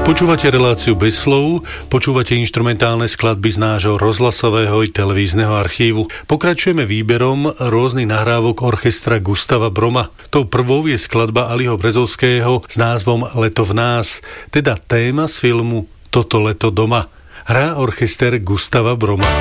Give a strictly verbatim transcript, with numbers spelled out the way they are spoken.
Počúvate reláciu Bez slov, počúvate inštrumentálne skladby z nášho rozhlasového i televízneho archívu. Pokračujeme výberom rôznych nahrávok orchestra Gustava Broma. Tou prvou je skladba Aliho Brezovského s názvom Leto v nás, teda téma z filmu Toto leto doma. Hrá orchester Gustava Broma.